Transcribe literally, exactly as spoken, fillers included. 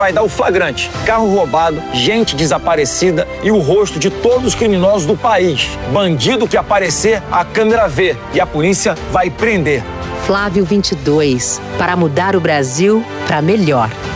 Vai dar o flagrante, carro roubado, gente desaparecida e o rosto de todos os criminosos do país. Bandido que aparecer, a câmera vê e a polícia vai prender. Flávio vinte e dois, para mudar o Brasil para melhor.